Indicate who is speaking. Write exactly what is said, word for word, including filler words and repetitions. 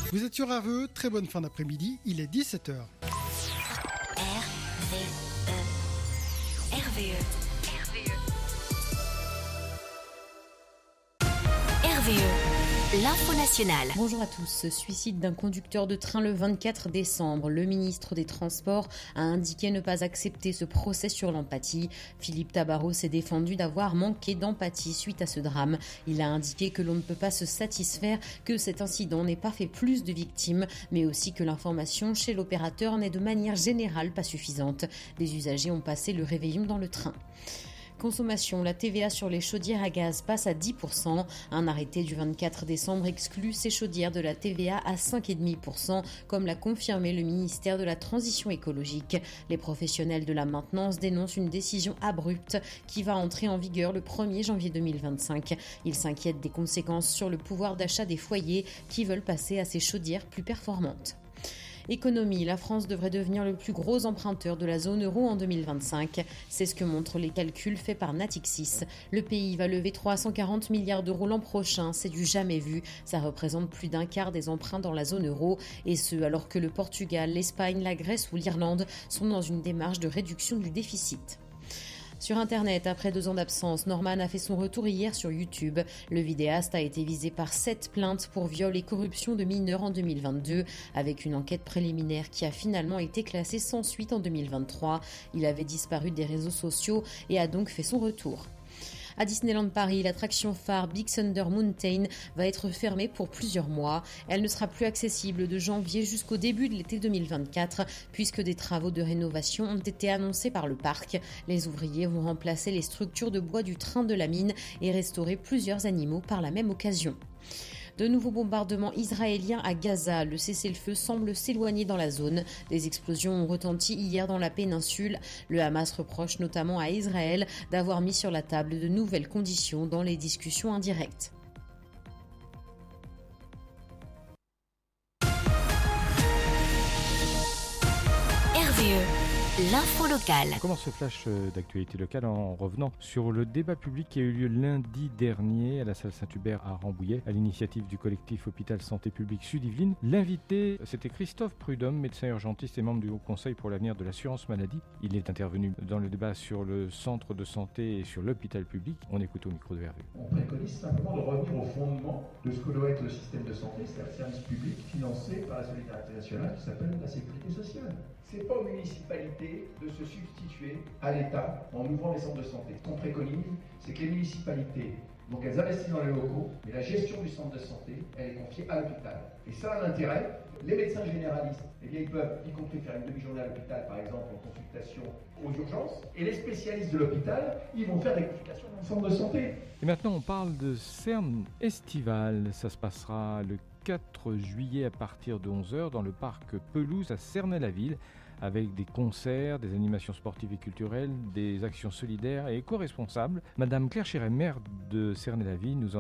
Speaker 1: Vous êtes sur R V E, très bonne fin d'après-midi, il est dix-sept heures.
Speaker 2: R V E. R V E. R V E. R V E. L'info nationale.
Speaker 3: Bonjour à tous. Suicide d'un conducteur de train le vingt-quatre décembre. Le ministre des Transports a indiqué ne pas accepter ce procès sur l'empathie. Philippe Tabarot s'est défendu d'avoir manqué d'empathie suite à ce drame. Il a indiqué que l'on ne peut pas se satisfaire que cet incident n'ait pas fait plus de victimes, mais aussi que l'information chez l'opérateur n'est de manière générale pas suffisante. Les usagers ont passé le réveillon dans le train. Consommation, la T V A sur les chaudières à gaz passe à dix pour cent. Un arrêté du vingt-quatre décembre exclut ces chaudières de la T V A à cinq virgule cinq pour cent, comme l'a confirmé le ministère de la Transition écologique. Les professionnels de la maintenance dénoncent une décision abrupte qui va entrer en vigueur le premier janvier deux mille vingt-cinq. Ils s'inquiètent des conséquences sur le pouvoir d'achat des foyers qui veulent passer à ces chaudières plus performantes. Économie, la France devrait devenir le plus gros emprunteur de la zone euro en deux mille vingt-cinq. C'est ce que montrent les calculs faits par Natixis. Le pays va lever trois cent quarante milliards d'euros l'an prochain, c'est du jamais vu. Ça représente plus d'un quart des emprunts dans la zone euro, et ce alors que le Portugal, l'Espagne, la Grèce ou l'Irlande sont dans une démarche de réduction du déficit. Sur Internet, après deux ans d'absence, Norman a fait son retour hier sur YouTube. Le vidéaste a été visé par sept plaintes pour viol et corruption de mineurs en deux mille vingt-deux, avec une enquête préliminaire qui a finalement été classée sans suite en deux mille vingt-trois. Il avait disparu des réseaux sociaux et a donc fait son retour. À Disneyland Paris, l'attraction phare Big Thunder Mountain va être fermée pour plusieurs mois. Elle ne sera plus accessible de janvier jusqu'au début de l'été deux mille vingt-quatre, puisque des travaux de rénovation ont été annoncés par le parc. Les ouvriers vont remplacer les structures de bois du train de la mine et restaurer plusieurs animaux par la même occasion. De nouveaux bombardements israéliens à Gaza. Le cessez-le-feu semble s'éloigner dans la zone. Des explosions ont retenti hier dans la péninsule. Le Hamas reproche notamment à Israël d'avoir mis sur la table de nouvelles conditions dans les discussions indirectes.
Speaker 2: R V E. L'info locale.
Speaker 4: On commence ce flash d'actualité locale en revenant sur le débat public qui a eu lieu lundi dernier à la salle Saint-Hubert à Rambouillet, à l'initiative du collectif Hôpital Santé Publique Sud-Yvelines. L'invité, c'était Christophe Prudhomme, médecin urgentiste et membre du Haut Conseil pour l'avenir de l'assurance maladie. Il est intervenu dans le débat sur le centre de santé et sur l'hôpital public. On écoute au micro de R V E.
Speaker 5: On préconise simplement de revenir au fondement de ce que doit être le système de santé, c'est-à-dire le service public financé par la solidarité nationale qui s'appelle la sécurité sociale. C'est pas aux municipalités de se substituer à l'État en ouvrant les centres de santé. Ce qu'on préconise, c'est que les municipalités, donc elles investissent dans les locaux, mais la gestion du centre de santé, elle est confiée à l'hôpital. Et ça a l'intérêt. Les médecins généralistes, eh bien, ils peuvent y compris faire une demi-journée à l'hôpital, par exemple, en consultation aux urgences. Et les spécialistes de l'hôpital, ils vont faire des consultations dans le centre de santé.
Speaker 4: Et maintenant, on parle de Cerne Estival. Ça se passera le quatre juillet à partir de onze heures dans le parc Pelouse à Cernay-la-Ville, avec des concerts, des animations sportives et culturelles, des actions solidaires et éco-responsables. Madame Claire Chéret, maire de Cernay-la-Ville, nous en